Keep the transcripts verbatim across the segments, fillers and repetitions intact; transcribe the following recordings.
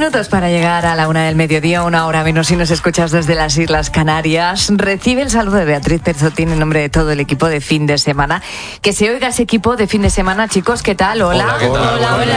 minutos para llegar a la una del mediodía, una hora menos si nos escuchas desde las Islas Canarias. Recibe el saludo de Beatriz Perzotín en nombre de todo el equipo de fin de semana. Que se oiga ese equipo de fin de semana, chicos, ¿qué tal? Hola, hola, ¿qué tal? hola, hola.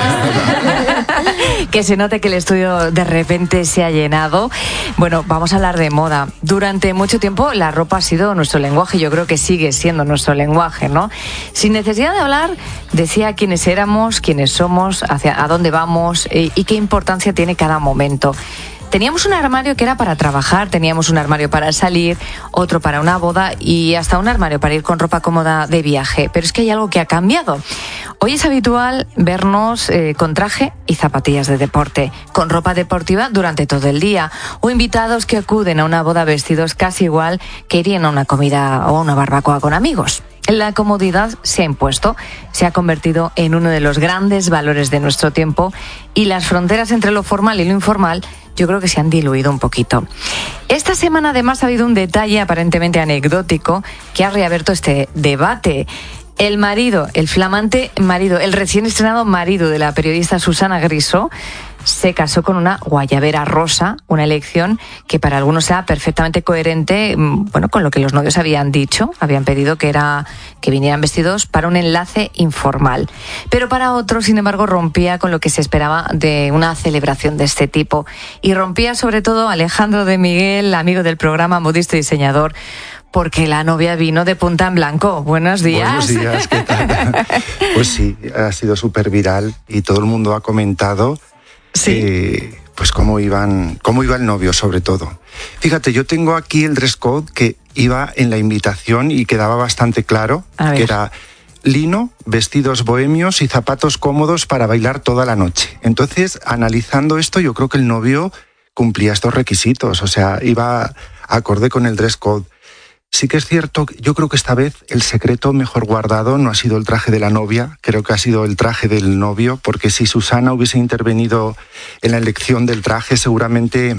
hola. Que se note que el estudio de repente se ha llenado. Bueno, vamos a hablar de moda. Durante mucho tiempo la ropa ha sido nuestro lenguaje, yo creo que sigue siendo nuestro lenguaje, ¿no? Sin necesidad de hablar, decía quiénes éramos, quiénes somos, hacia a dónde vamos y, y qué importancia tiene cada momento. Teníamos un armario que era para trabajar, teníamos un armario para salir, otro para una boda y hasta un armario para ir con ropa cómoda de viaje. Pero es que hay algo que ha cambiado. Hoy es habitual vernos eh, con traje y zapatillas de deporte, con ropa deportiva durante todo el día, o invitados que acuden a una boda vestidos casi igual que irían a una comida o a una barbacoa con amigos. La comodidad se ha impuesto, se ha convertido en uno de los grandes valores de nuestro tiempo y las fronteras entre lo formal y lo informal yo creo que se han diluido un poquito. Esta semana además ha habido un detalle aparentemente anecdótico que ha reabierto este debate. El marido, el flamante marido, el recién estrenado marido de la periodista Susana Griso se casó con una guayabera rosa, una elección que para algunos era perfectamente coherente, bueno, con lo que los novios habían dicho, habían pedido que era que vinieran vestidos para un enlace informal. Pero para otros, sin embargo, rompía con lo que se esperaba de una celebración de este tipo. Y rompía sobre todo Alejandro de Miguel, amigo del programa, modista y diseñador, porque la novia vino de punta en blanco. Buenos días. Buenos días, ¿qué tal? Pues sí, ha sido súper viral y todo el mundo ha comentado sí. eh, pues cómo iban, cómo iba el novio, sobre todo. Fíjate, yo tengo aquí el dress code que iba en la invitación y quedaba bastante claro, que era lino, vestidos bohemios y zapatos cómodos para bailar toda la noche. Entonces, analizando esto, yo creo que el novio cumplía estos requisitos, o sea, iba acorde con el dress code. Sí que es cierto, yo creo que esta vez el secreto mejor guardado no ha sido el traje de la novia, creo que ha sido el traje del novio, porque si Susana hubiese intervenido en la elección del traje, seguramente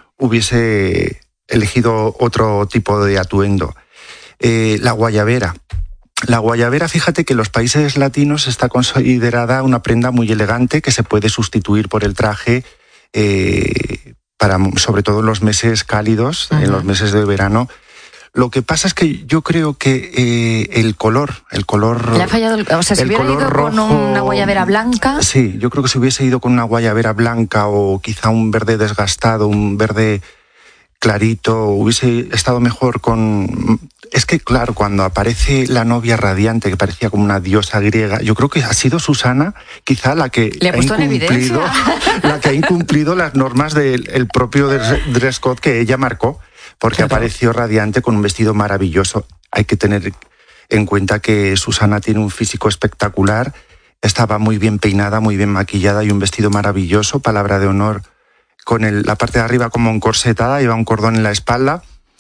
hubiese elegido otro tipo de atuendo. Eh, la guayabera. La guayabera, fíjate que en los países latinos está considerada una prenda muy elegante que se puede sustituir por el traje, eh, para, sobre todo en los meses cálidos, uh-huh. en los meses de verano. Lo que pasa es que yo creo que eh, el color, el color... Le ha fallado, el, o sea, si hubiera ido rojo, con una guayabera blanca... Sí, yo creo que si hubiese ido con una guayabera blanca o quizá un verde desgastado, un verde clarito, hubiese estado mejor con... Es que, claro, cuando aparece la novia radiante, que parecía como una diosa griega, yo creo que ha sido Susana quizá la que Le ha, ha puesto incumplido, en la que ha incumplido las normas del el propio dress code que ella marcó. Porque claro. apareció radiante con un vestido maravilloso. Hay que tener en cuenta que Susana tiene un físico espectacular, estaba muy bien peinada, muy bien maquillada y un vestido maravilloso, palabra de honor, con el, la parte de arriba como encorsetada, lleva un cordón en la espalda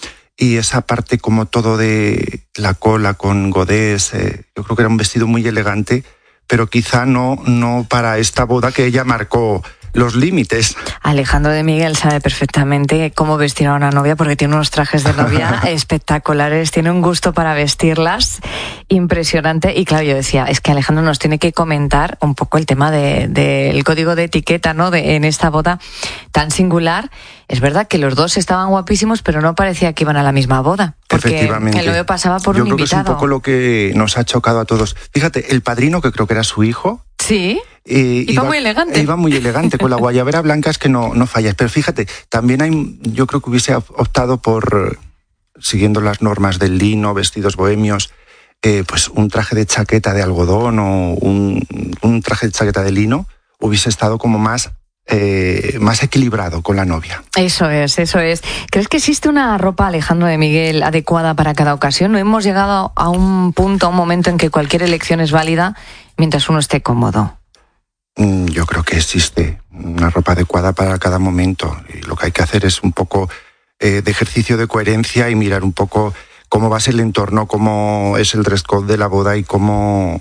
y esa parte como todo de la cola con godés, eh, yo creo que era un vestido muy elegante, pero quizá no, no para esta boda que ella marcó los límites. Alejandro de Miguel sabe perfectamente cómo vestir a una novia porque tiene unos trajes de novia espectaculares, tiene un gusto para vestirlas impresionante y claro, yo decía, es que Alejandro nos tiene que comentar un poco el tema del de, de código de etiqueta, ¿no? De, en esta boda tan singular. Es verdad que los dos estaban guapísimos, pero no parecía que iban a la misma boda. Porque efectivamente. El novio pasaba por yo un creo invitado. Que es un poco lo que nos ha chocado a todos. Fíjate, el padrino, que creo que era su hijo. Sí. Eh, iba, iba muy elegante. Iba muy elegante, con la guayabera blanca es que no, no fallas. Pero fíjate, también hay, yo creo que hubiese optado por, siguiendo las normas del lino, vestidos bohemios, eh, pues un traje de chaqueta de algodón o un, un traje de chaqueta de lino, hubiese estado como más... Eh, más equilibrado con la novia. Eso es, eso es. ¿Crees que existe una ropa, Alejandro de Miguel, adecuada para cada ocasión? ¿No hemos llegado a un punto, a un momento en que cualquier elección es válida mientras uno esté cómodo? Mm, yo creo que existe una ropa adecuada para cada momento. Y lo que hay que hacer es un poco eh, de ejercicio de coherencia y mirar un poco cómo va a ser el entorno, cómo es el dress code de la boda y cómo...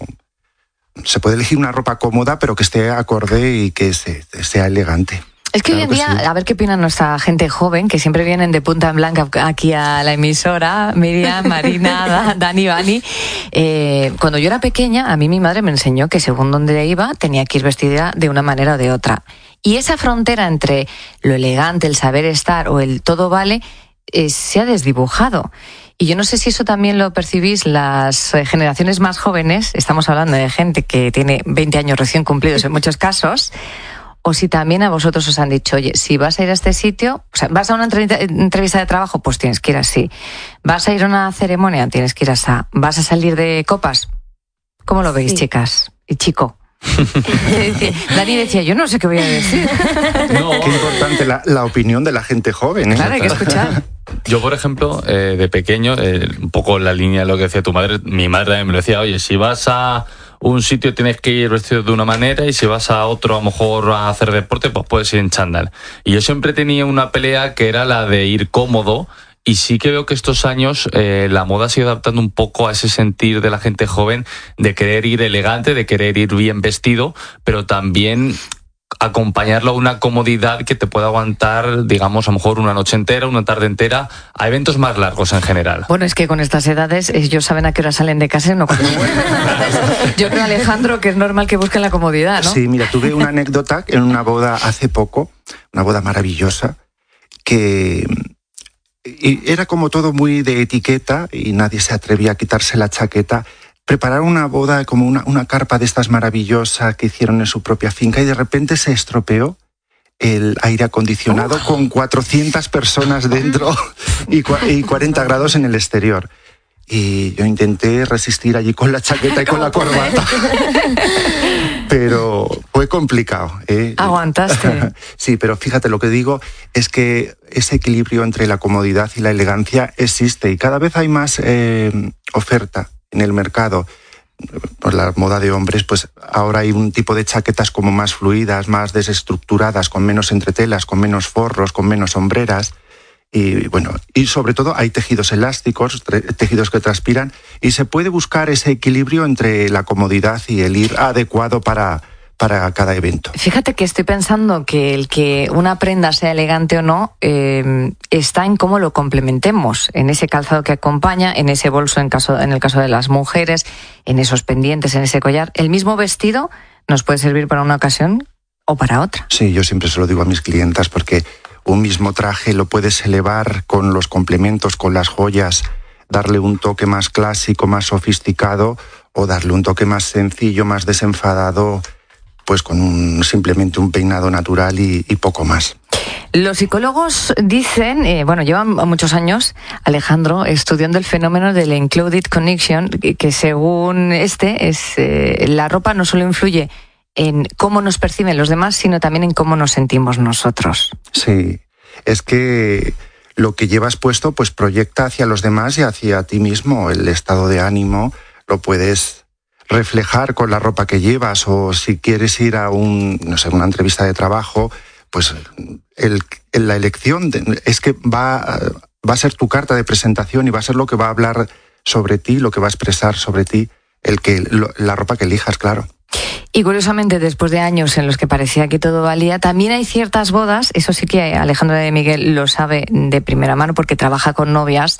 Se puede elegir una ropa cómoda, pero que esté acorde y que se, sea elegante. Es que claro hoy en día, sí. A ver qué opina nuestra gente joven, que siempre vienen de punta en blanca aquí a la emisora, Miriam, Marina, Dani, Vani. Eh, cuando yo era pequeña, a mí mi madre me enseñó que según donde iba, tenía que ir vestida de una manera o de otra. Y esa frontera entre lo elegante, el saber estar o el todo vale, eh, se ha desdibujado. Y yo no sé si eso también lo percibís las generaciones más jóvenes, estamos hablando de gente que tiene veinte años recién cumplidos en muchos casos, o si también a vosotros os han dicho, oye, si vas a ir a este sitio, o sea, vas a una entrevista de trabajo, pues tienes que ir así. Vas a ir a una ceremonia, tienes que ir así. Vas a salir de copas. ¿Cómo lo veis, sí, chicas y chico? Dani decía, yo no sé qué voy a decir. No. Qué importante la, la opinión de la gente joven, ¿eh? Claro, hay que escuchar. Yo, por ejemplo, eh, de pequeño, eh, un poco en la línea de lo que decía tu madre, mi madre también me lo decía, oye, si vas a un sitio tienes que ir vestido de una manera y si vas a otro a lo mejor a hacer deporte, pues puedes ir en chándal. Y yo siempre tenía una pelea que era la de ir cómodo. Y sí que veo que estos años eh, la moda se ha ido adaptando un poco a ese sentir de la gente joven de querer ir elegante, de querer ir bien vestido, pero también acompañarlo a una comodidad que te pueda aguantar, digamos, a lo mejor una noche entera, una tarde entera, a eventos más largos en general. Bueno, es que con estas edades ellos saben a qué hora salen de casa y no cuando vuelven. Yo creo, Alejandro, que es normal que busquen la comodidad, ¿no? Sí, mira, tuve una anécdota en una boda hace poco, una boda maravillosa, que... Y era como todo muy de etiqueta y nadie se atrevía a quitarse la chaqueta. Prepararon una boda como una, una carpa de estas maravillosas que hicieron en su propia finca y de repente se estropeó el aire acondicionado oh. con cuatrocientas personas dentro y, y cuarenta grados en el exterior. Y yo intenté resistir allí con la chaqueta y con la corbata. Pero fue complicado, ¿eh? Aguantaste. Sí, pero fíjate, lo que digo es que ese equilibrio entre la comodidad y la elegancia existe y cada vez hay más eh, oferta en el mercado. Por la moda de hombres, pues ahora hay un tipo de chaquetas como más fluidas, más desestructuradas, con menos entretelas, con menos forros, con menos sombreras. Y bueno, y sobre todo hay tejidos elásticos, tejidos que transpiran, y se puede buscar ese equilibrio entre la comodidad y el ir adecuado para, para cada evento. Fíjate que estoy pensando que el que una prenda sea elegante o no eh, está en cómo lo complementemos, en ese calzado que acompaña, en ese bolso en, caso, en el caso de las mujeres, en esos pendientes, en ese collar. El mismo vestido nos puede servir para una ocasión o para otra. Sí, yo siempre se lo digo a mis clientas porque un mismo traje lo puedes elevar con los complementos, con las joyas, darle un toque más clásico, más sofisticado, o darle un toque más sencillo, más desenfadado, pues con un, simplemente un peinado natural y, y poco más. Los psicólogos dicen, eh, bueno, llevan muchos años, Alejandro, estudiando el fenómeno del Included Connection, que, que según este, es eh, la ropa no solo influye en cómo nos perciben los demás, sino también en cómo nos sentimos nosotros. Sí, es que lo que llevas puesto pues proyecta hacia los demás y hacia ti mismo. El estado de ánimo lo puedes reflejar con la ropa que llevas, o si quieres ir a un, no sé, una entrevista de trabajo, pues el, la elección de, es que va, va a ser tu carta de presentación y va a ser lo que va a hablar sobre ti, lo que va a expresar sobre ti, el que, lo, la ropa que elijas, claro. Y curiosamente, después de años en los que parecía que todo valía, también hay ciertas bodas, eso sí que Alejandro de Miguel lo sabe de primera mano porque trabaja con novias,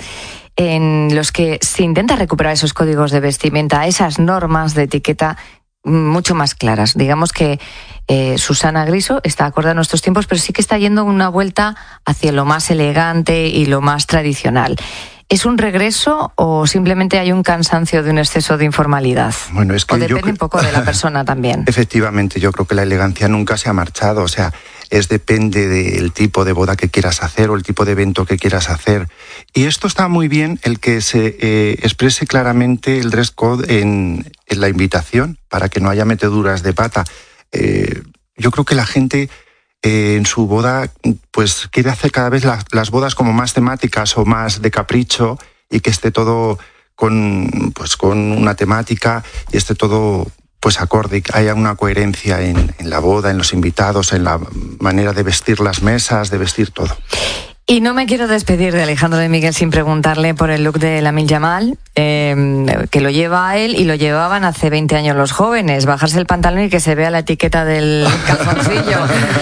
en los que se intenta recuperar esos códigos de vestimenta, esas normas de etiqueta mucho más claras. Digamos que eh, Susana Griso está acorde a nuestros tiempos, pero sí que está yendo una vuelta hacia lo más elegante y lo más tradicional. ¿Es un regreso o simplemente hay un cansancio de un exceso de informalidad? Bueno, es que o depende yo... un poco de la persona también. Efectivamente, yo creo que la elegancia nunca se ha marchado. O sea, es depende del tipo de boda que quieras hacer o el tipo de evento que quieras hacer. Y esto está muy bien, el que se eh, exprese claramente el dress code en, en la invitación, para que no haya meteduras de pata. Eh, yo creo que la gente... en su boda, pues quiere hacer cada vez las, las bodas como más temáticas o más de capricho, y que esté todo con, pues, con una temática y esté todo pues acorde, que haya una coherencia en, en la boda, en los invitados, en la manera de vestir las mesas, de vestir todo. Y no me quiero despedir de Alejandro de Miguel sin preguntarle por el look de Lamine Yamal, eh, que lo lleva a él y lo llevaban hace veinte años los jóvenes, bajarse el pantalón y que se vea la etiqueta del calzoncillo.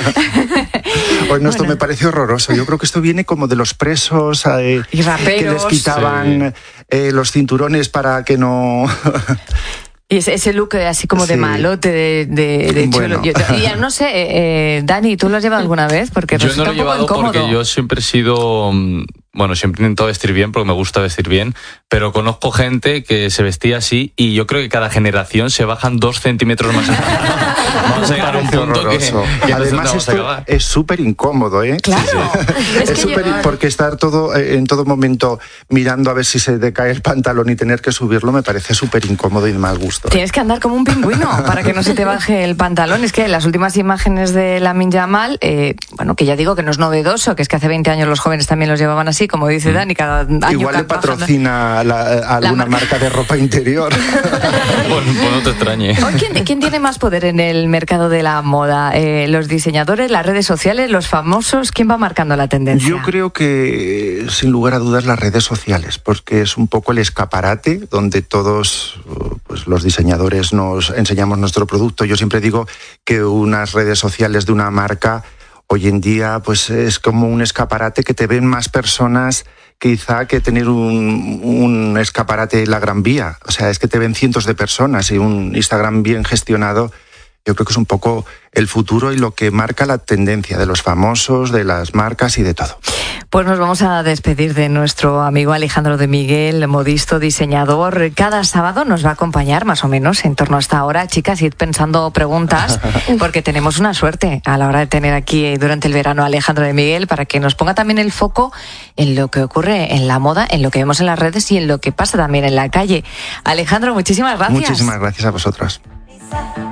Bueno, esto bueno. me parece horroroso. Yo creo que esto viene como de los presos eh, y raperos, que les quitaban sí. eh, los cinturones para que no... Y ese, ese look así como de sí. malote, de, de, de chulo. Bueno. Yo, y no sé, eh, Dani, ¿tú lo has llevado alguna vez? Porque yo no lo he llevado porque yo siempre he sido... Bueno, siempre he intentado vestir bien porque me gusta vestir bien, pero conozco gente que se vestía así y yo creo que cada generación se bajan dos centímetros más. Vamos a llegar a un punto que, que además no esto es súper incómodo, ¿eh? Claro. Sí. Es, es súper llevar... porque estar todo en todo momento mirando a ver si se te cae el pantalón y tener que subirlo me parece súper incómodo y de mal gusto. Tienes que andar como un pingüino para que no se te baje el pantalón. Es que las últimas imágenes de Lamine Yamal, eh, bueno, que ya digo que no es novedoso, que es que hace veinte años los jóvenes también los llevaban así, como dice Dani, cada año... Igual le patrocina la, a alguna la marca. marca de ropa interior. Bueno, pues no te extrañe. ¿Quién, ¿Quién tiene más poder en el mercado de la moda? Eh, ¿Los diseñadores, las redes sociales, los famosos? ¿Quién va marcando la tendencia? Yo creo que, sin lugar a dudas, las redes sociales, porque es un poco el escaparate donde todos pues, los diseñadores nos enseñamos nuestro producto. Yo siempre digo que unas redes sociales de una marca hoy en día pues es como un escaparate que te ven más personas quizá que tener un, un escaparate en la Gran Vía. O sea, es que te ven cientos de personas y un Instagram bien gestionado yo creo que es un poco el futuro y lo que marca la tendencia de los famosos, de las marcas y de todo. Pues nos vamos a despedir de nuestro amigo Alejandro de Miguel, modisto, diseñador. Cada sábado nos va a acompañar más o menos en torno a esta hora. Chicas, id pensando preguntas, porque tenemos una suerte a la hora de tener aquí durante el verano a Alejandro de Miguel para que nos ponga también el foco en lo que ocurre en la moda, en lo que vemos en las redes y en lo que pasa también en la calle. Alejandro, muchísimas gracias. Muchísimas gracias a vosotros.